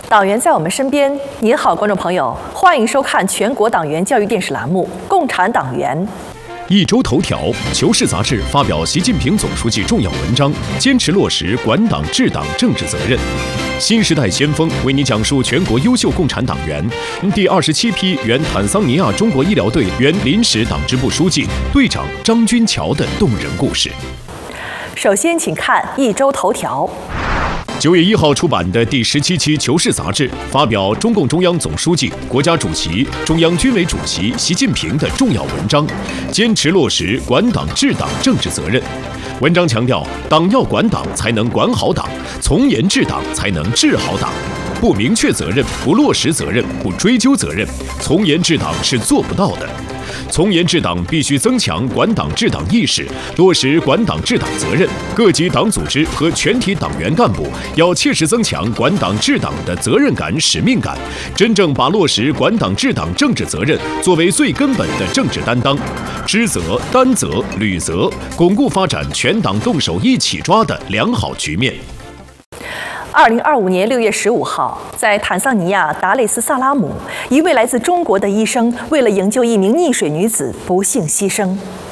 党员在我们身边，您好，观众朋友，欢迎收看全国党员教育电视栏目《共产党员》。 一周头条，求是杂志发表习近平总书记重要文章，坚持落实管党治党政治责任。新时代先锋为你讲述全国优秀共产党员第27批原坦桑尼亚中国医疗队原临时党支部书记、队长张军桥的动人故事。 首先，请看一周头条。 9月1号出版的第17期《求是》杂志发表中共中央总书记、国家主席、中央军委主席习近平的重要文章，坚持落实管党治党政治责任。文章强调，党要管党才能管好党，从严治党才能治好党。不明确责任、不落实责任、不追究责任，从严治党是做不到的。从严治党必须增强管党治党意识，落实管党治党责任。各级党组织和全体党员干部要切实增强管党治党的责任感、使命感，真正把落实管党治党政治责任作为最根本的政治担当，知责、担责、履责，巩固发展全党动手一起抓的良好局面。 2025年6月15号，在坦桑尼亚达累斯萨拉姆，一位来自中国的医生为了营救一名溺水女子，不幸牺牲。